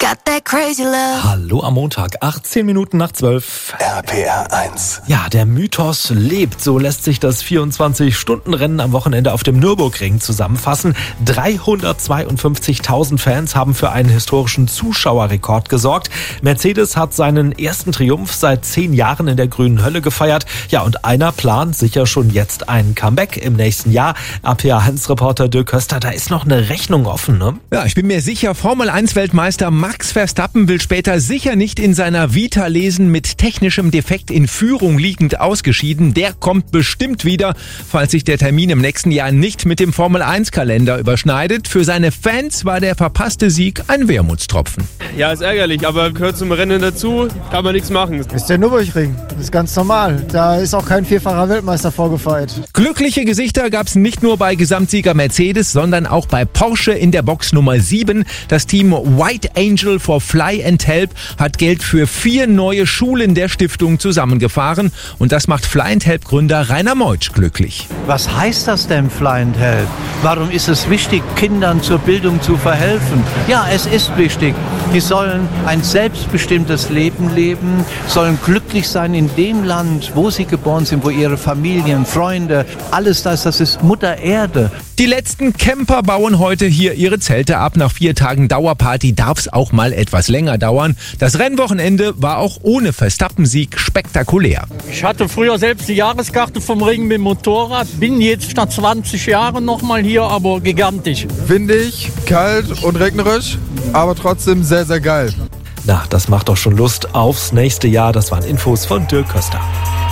Got that crazy love. Hallo am Montag, 18 Minuten nach 12. RPR 1. Ja, der Mythos lebt. So lässt sich das 24-Stunden-Rennen am Wochenende auf dem Nürburgring zusammenfassen. 352.000 Fans haben für einen historischen Zuschauerrekord gesorgt. Mercedes hat seinen ersten Triumph seit 10 Jahren in der grünen Hölle gefeiert. Ja, und einer plant sicher schon jetzt ein Comeback im nächsten Jahr. RPR 1-Reporter Dirk Köster, da ist noch eine Rechnung offen, ne? Ja, ich bin mir sicher, Formel-1-Weltmeister Max Verstappen will später sicher nicht in seiner Vita lesen, mit technischem Defekt in Führung liegend ausgeschieden. Der kommt bestimmt wieder, falls sich der Termin im nächsten Jahr nicht mit dem Formel-1-Kalender überschneidet. Für seine Fans war der verpasste Sieg ein Wermutstropfen. Ja, ist ärgerlich, aber gehört zum Rennen dazu, kann man nichts machen. Das ist der Nürburgring, das ist ganz normal. Da ist auch kein vierfacher Weltmeister vorgefeiert. Glückliche Gesichter gab es nicht nur bei Gesamtsieger Mercedes, sondern auch bei Porsche in der Box Nummer 7. Das Team White Angel for Fly and Help hat Geld für 4 neue Schulen der Stiftung zusammengefahren. Und das macht Fly and Help Gründer Rainer Meutsch glücklich. Was heißt das denn, Fly and Help? Warum ist es wichtig, Kindern zur Bildung zu verhelfen? Ja, es ist wichtig. Die sollen ein selbstbestimmtes Leben leben, sollen glücklich sein in dem Land, wo sie geboren sind, wo ihre Familien, Freunde, alles das ist Mutter Erde. Die letzten Camper bauen heute hier ihre Zelte ab. Nach 4 Tagen Dauerparty darf es auch mal etwas länger dauern. Das Rennwochenende war auch ohne Verstappen-Sieg spektakulär. Ich hatte früher selbst die Jahreskarte vom Ring mit dem Motorrad, bin jetzt nach 20 Jahren nochmal hier, aber gigantisch. Windig, kalt und regnerisch, aber trotzdem sehr, sehr geil. Na, das macht doch schon Lust aufs nächste Jahr. Das waren Infos von Dirk Köster.